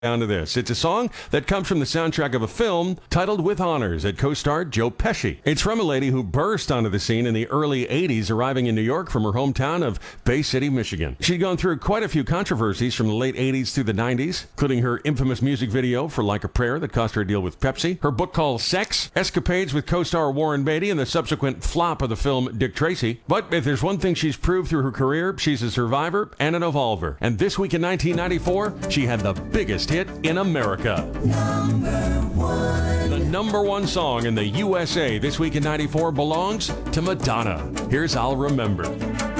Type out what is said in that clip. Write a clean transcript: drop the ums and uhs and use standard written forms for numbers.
down to this. It's a song that comes from the soundtrack of a film titled With Honors that co-starred Joe Pesci. It's from a lady who burst onto the scene in the early 80s, arriving in New York from her hometown of Bay City, Michigan. She'd gone through quite a few controversies from the late 80s through the 90s, including her infamous music video for Like a Prayer that cost her a deal with Pepsi, her book called Sex, escapades with co-star Warren Beatty, and the subsequent flop of the film Dick Tracy. But if there's one thing she's proved through her career, she's a survivor and an evolver. And this week in 1994, she had the biggest hit in America. The number one song in the USA this week in 94 belongs to Madonna. Here's I'll Remember.